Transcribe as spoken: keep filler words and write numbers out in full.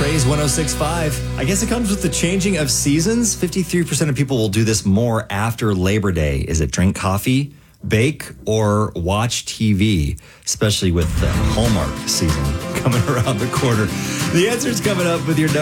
Praise one oh six point five. I guess it comes with the changing of seasons. fifty-three percent of people will do this more after Labor Day. Is it drink coffee, bake, or watch T V? Especially with the Hallmark season coming around the corner. The answer is coming up with your